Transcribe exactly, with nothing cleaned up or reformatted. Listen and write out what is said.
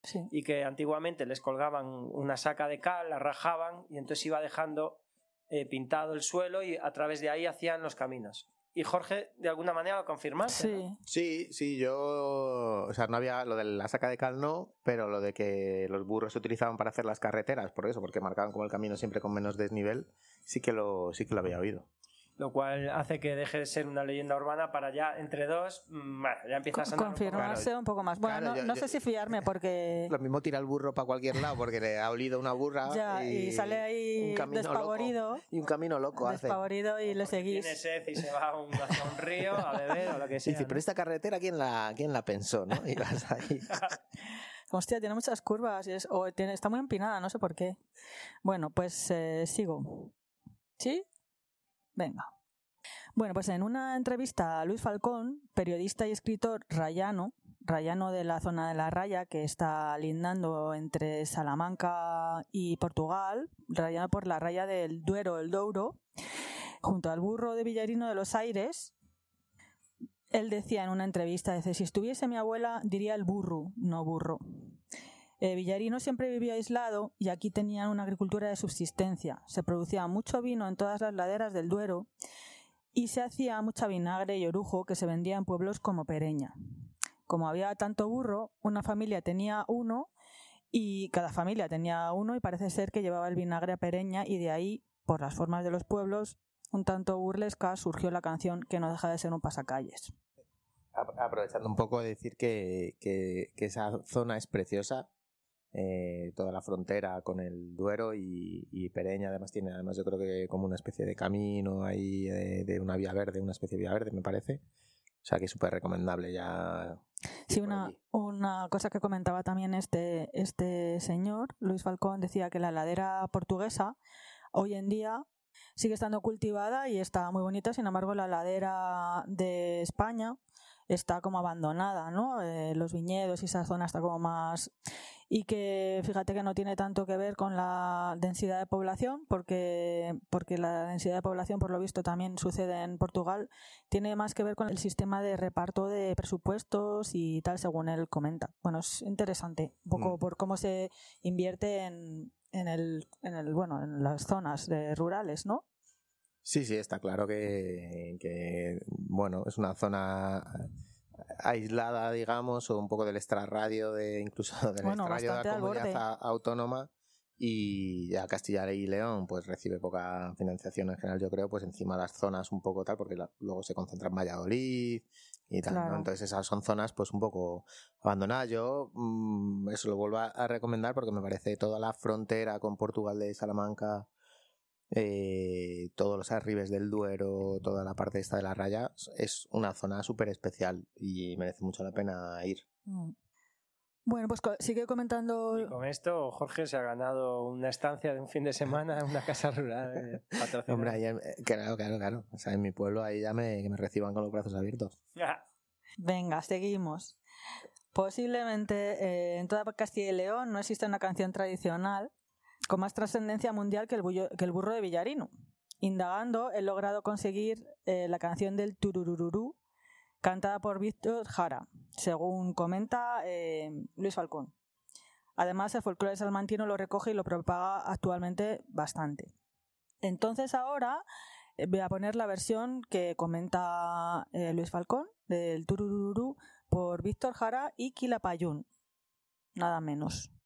sí. y que antiguamente les colgaban una saca de cal, la rajaban y entonces iba dejando eh, pintado el suelo y a través de ahí hacían los caminos. Y Jorge, de alguna manera lo confirmaste, Sí. ¿no? Sí, sí, yo... O sea, no había lo de la saca de cal, no, pero lo de que los burros se utilizaban para hacer las carreteras, por eso, porque marcaban como el camino siempre con menos desnivel, sí que lo, sí que lo había oído. Lo cual hace que deje de ser una leyenda urbana para ya, entre dos, bueno, ya empieza a sonar confirmarse Claro. un poco más. Bueno, Claro, no, yo- no yo- sé si fiarme porque... Lo mismo tira el burro para cualquier lado porque le ha olido una burra Ya, y, y, sale ahí un camino despavorido. loco, y un camino loco hace. Despavorido y le seguís. tiene sed y se va a un, hacia un río a beber o lo que Y sea. dice, ¿no? pero esta carretera, ¿quién la, quién la pensó? ¿No? Y vas ahí. Hostia, tiene muchas curvas y es, o tiene, está muy empinada, no sé por qué. Bueno, pues eh, sigo. ¿Sí? Venga. Bueno, pues en una entrevista a Luis Falcón, periodista y escritor rayano, rayano de la zona de la Raya, que está lindando entre Salamanca y Portugal, rayano por la raya del Duero, el Douro, junto al burro de Villarino de los Aires. Él decía en una entrevista, dice, si estuviese mi abuela diría el burro, no burro. Eh, Villarino siempre vivió aislado y aquí tenían una agricultura de subsistencia. Se producía mucho vino en todas las laderas del Duero y se hacía mucha vinagre y orujo que se vendía en pueblos como Pereña. Como había tanto burro, una familia tenía uno y cada familia tenía uno y parece ser que llevaba el vinagre a Pereña y de ahí, por las formas de los pueblos, un tanto burlesca, surgió la canción que no deja de ser un pasacalles. Aprovechando un poco de decir que, que, que esa zona es preciosa, eh, toda la frontera con el Duero y, y Pereña además tiene, además yo creo que como una especie de camino ahí de, de una vía verde, una especie de vía verde me parece, o sea que es súper recomendable ya. Sí, una, una cosa que comentaba también este, este señor, Luis Falcón, decía que la ladera portuguesa hoy en día sigue estando cultivada y está muy bonita, sin embargo la ladera de España está como abandonada, ¿no? Eh, los viñedos y esa zona está como más... Y que fíjate que no tiene tanto que ver con la densidad de población, porque, porque la densidad de población, por lo visto, también sucede en Portugal, tiene más que ver con el sistema de reparto de presupuestos y tal, según él comenta. Bueno, es interesante, un poco Mm. por cómo se invierte en, en, el, en, el, bueno, en las zonas de rurales, ¿no? Sí, sí, está claro que, que bueno, es una zona aislada, digamos, o un poco del extrarradio, de, incluso del Bueno, extrarradio de bastante la al comunidad borde. a- autónoma, y ya Castilla y León pues recibe poca financiación en general, yo creo, pues encima las zonas un poco tal, porque la- luego se concentra en Valladolid y tal, Claro. ¿no? Entonces esas son zonas pues un poco abandonadas. Yo mmm, eso lo vuelvo a, a recomendar porque me parece toda la frontera con Portugal de Salamanca, eh, todos los arribes del Duero, toda la parte esta de la Raya, es una zona súper especial y merece mucho la pena ir. Mm. Bueno, pues co- sigue comentando... Y con esto Jorge se ha ganado una estancia de un fin de semana en una casa rural eh, patrocinada. Hombre, ahí, eh, claro, claro, claro. O sea, en mi pueblo ahí ya me, que me reciban con los brazos abiertos. Venga, seguimos. Posiblemente eh, en toda Castilla y León no existe una canción tradicional con más trascendencia mundial que el, bullo- que el burro de Villarino. Indagando, he logrado conseguir eh, la canción del tururururú, cantada por Víctor Jara, según comenta eh, Luis Falcón. Además, el folclore salmantino lo recoge y lo propaga actualmente bastante. Entonces ahora eh, voy a poner la versión que comenta eh, Luis Falcón del tururururú por Víctor Jara y Quilapayún, nada menos.